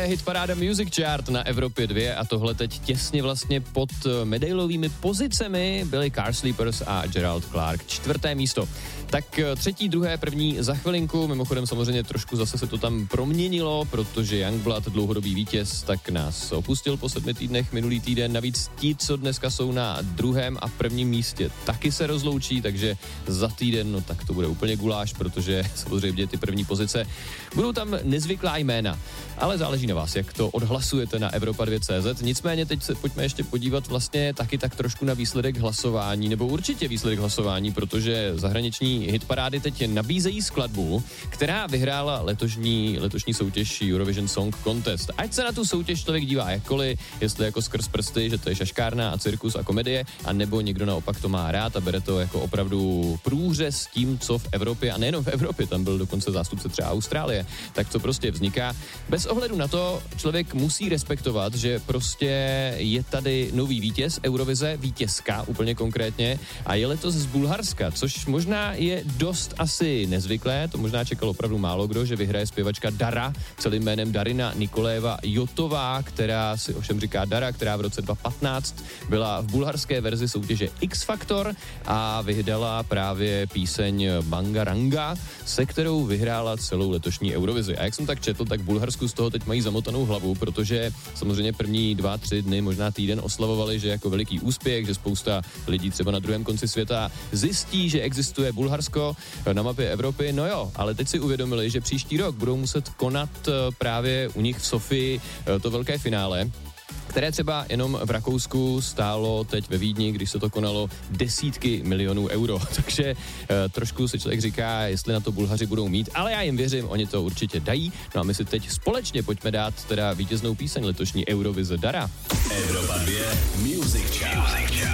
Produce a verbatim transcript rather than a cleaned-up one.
je hitparáda Music Chart na Evropě dva a tohle teď těsně vlastně pod medailovými pozicemi byly Car Sleepers a Gerald Clark. Čtvrté místo. Tak třetí, druhé, první za chvilinku. Mimochodem samozřejmě trošku zase se to tam proměnilo, protože Youngblood, dlouhodobý vítěz, tak nás opustil po sedmi týdnech minulý týden. Navíc ti, co dneska jsou na druhém a prvním místě, taky se rozloučí, takže za týden, no tak to bude úplně guláš, protože samozřejmě ty první pozice budou tam nezvyklá jména. Ale záleží na vás, jak to odhlasujete na Evropa dva tečka cé zet. Nicméně teď se pojďme ještě podívat vlastně taky tak trošku na výsledek hlasování, nebo určitě výsledek hlasování, protože zahraniční hitparády teď nabízejí skladbu, která vyhrála letošní, letošní soutěž Eurovision Song Contest. Ať se na tu soutěž člověk dívá jakkoliv, jestli jako skrz prsty, že to je šaškárna a cirkus a komedie, a nebo někdo naopak to má rád a bere to jako opravdu průřez s tím, co v Evropě, a nejenom v Evropě, tam byl dokonce zástupce třeba Austrálie, tak to prostě vzniká. Bez ohledu na to člověk musí respektovat, že prostě je tady nový vítěz Eurovize, vítězka úplně konkrétně, a je letos z Bulharska, což možná je dost asi nezvyklé, to možná čekalo opravdu málo kdo, že vyhraje zpěvačka Dara, celým jménem Darina Nikoléva Jotová, která si ovšem říká Dara, která v roce dva tisíce patnáct byla v bulharské verzi soutěže X Factor a vydala právě píseň Bangaranga, se kterou vyhrála celou letošní Eurovizi. A jak jsem tak četl, tak v Bulharsku z toho teď mají zamotanou hlavu, protože samozřejmě první dva, tři dny, možná týden oslavovali, že jako veliký úspěch, že spousta lidí třeba na druhém konci světa zjistí, že existuje Bulharsko na mapě Evropy. No jo, ale teď si uvědomili, že příští rok budou muset konat právě u nich v Sofii to velké finále, které třeba jenom v Rakousku stálo teď ve Vídni, když se to konalo, desítky milionů euro. Takže e, trošku si člověk říká, jestli na to Bulhaři budou mít, ale já jim věřím, oni to určitě dají. No a my si teď společně pojďme dát teda vítěznou píseň letošní Eurovize Dara. Evropa dva Music Chart.